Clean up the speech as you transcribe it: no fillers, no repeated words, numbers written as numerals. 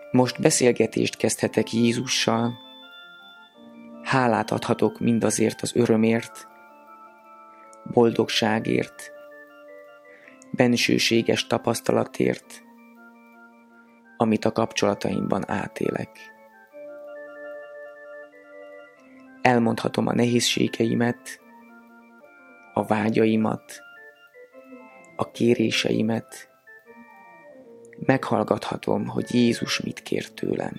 Most beszélgetést kezdhetek Jézussal, hálát adhatok mindazért az örömért, boldogságért, bensőséges tapasztalatért, amit a kapcsolataimban átélek. Elmondhatom a nehézségeimet, a vágyaimat, a kéréseimet, meghallgathatom, hogy Jézus mit kér tőlem.